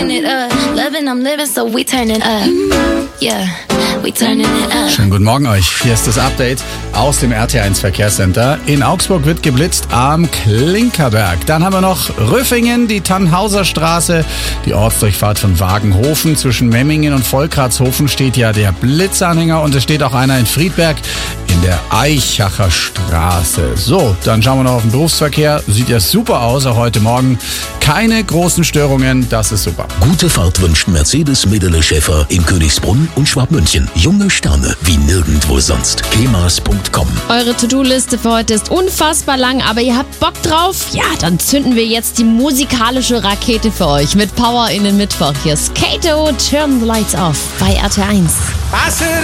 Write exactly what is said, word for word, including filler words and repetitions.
turn it up. Loving, I'm living, so we turn it up. Yeah, we turning it up. Schönen guten Morgen euch. Hier ist das Update aus dem R T eins Verkehrscenter. In Augsburg wird geblitzt am Klinkerberg. Dann haben wir noch Rüffingen, die Tannhauser Straße, die Ortsdurchfahrt von Wagenhofen. Zwischen Memmingen und Volkratshofen steht ja der Blitzanhänger und es steht auch einer in Friedberg in der Eichacher Straße. So, dann schauen wir noch auf den Berufsverkehr. Sieht ja super aus, auch heute Morgen. Keine großen Störungen, das ist super. Gute Fahrt wünscht Mercedes Medele Schäfer in Königsbrunn und Schwabmünchen. Junge Sterne wie nirgendwo sonst. kemas punkt com. Eure To-Do-Liste für heute ist unfassbar lang, aber ihr habt Bock drauf? Ja, dann zünden wir jetzt die musikalische Rakete für euch mit Power in den Mittwoch. Hier ist Kato, Turn the Lights Off bei R T eins.